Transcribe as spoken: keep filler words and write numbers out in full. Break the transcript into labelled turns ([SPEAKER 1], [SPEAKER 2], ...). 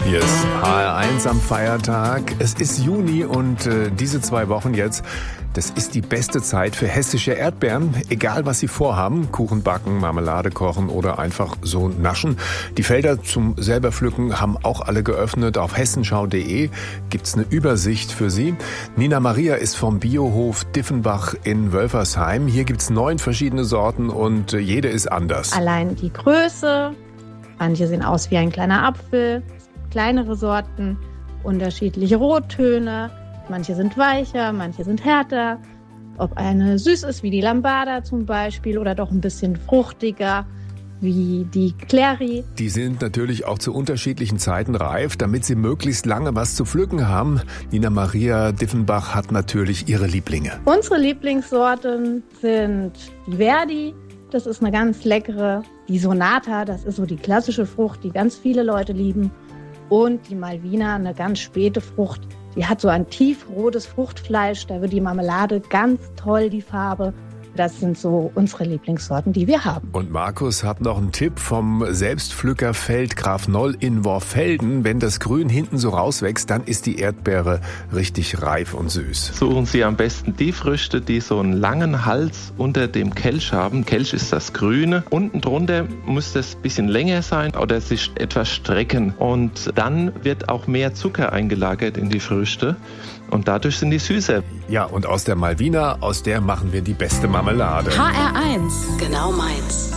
[SPEAKER 1] Hier ist H R eins am Feiertag. Es ist Juni und äh, diese zwei Wochen jetzt, das ist die beste Zeit für hessische Erdbeeren. Egal, was Sie vorhaben, Kuchen backen, Marmelade kochen oder einfach so naschen. Die Felder zum selber pflücken haben auch alle geöffnet. Auf hessenschau punkt de gibt's eine Übersicht für Sie. Nina Maria ist vom Biohof Diffenbach in Wölfersheim. Hier gibt's neun verschiedene Sorten und äh, jede ist anders.
[SPEAKER 2] Allein die Größe, manche sehen aus wie ein kleiner Apfel, kleinere Sorten, unterschiedliche Rottöne. Manche sind weicher, manche sind härter. Ob eine süß ist wie die Lambada zum Beispiel oder doch ein bisschen fruchtiger wie die Clary.
[SPEAKER 1] Die sind natürlich auch zu unterschiedlichen Zeiten reif, damit sie möglichst lange was zu pflücken haben. Nina Maria Diffenbach hat natürlich ihre Lieblinge.
[SPEAKER 2] Unsere Lieblingssorten sind die Verdi, das ist eine ganz leckere. Die Sonata, das ist so die klassische Frucht, die ganz viele Leute lieben. Und die Malvina, eine ganz späte Frucht. Die hat so ein tiefrotes Fruchtfleisch, da wird die Marmelade ganz toll, die Farbe. Das sind so unsere Lieblingssorten, die wir haben.
[SPEAKER 1] Und Markus hat noch einen Tipp vom Selbstpflückerfeld Graf Noll in Worfelden. Wenn das Grün hinten so rauswächst, dann ist die Erdbeere richtig reif und süß.
[SPEAKER 3] Suchen Sie am besten die Früchte, die so einen langen Hals unter dem Kelch haben. Kelch ist das Grüne. Unten drunter muss das ein bisschen länger sein oder sich etwas strecken. Und dann wird auch mehr Zucker eingelagert in die Früchte. Und dadurch sind die süßer.
[SPEAKER 1] Ja, und aus der Malvina, aus der machen wir die beste Marmelade.
[SPEAKER 4] H R eins. Genau meins.